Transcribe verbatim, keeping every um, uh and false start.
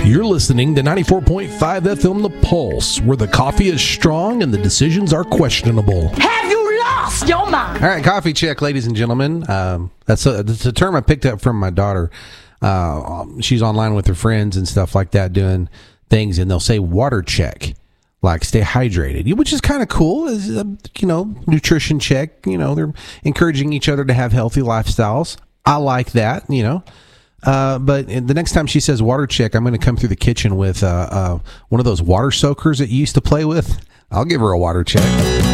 You're listening to ninety-four point five F M The Pulse, where the coffee is strong and the decisions are questionable. Have you lost your mind? All right, coffee check, ladies and gentlemen. Um, that's, a, that's a term I picked up from my daughter. Uh, she's online with her friends and stuff like that doing things, and they'll say water check, like stay hydrated, which is kind of cool. Is you know, nutrition check. You know, they're encouraging each other to have healthy lifestyles. I like that, you know. Uh, but the next time she says water check, I'm going to come through the kitchen with uh, uh, one of those water soakers that you used to play with. I'll give her a water check.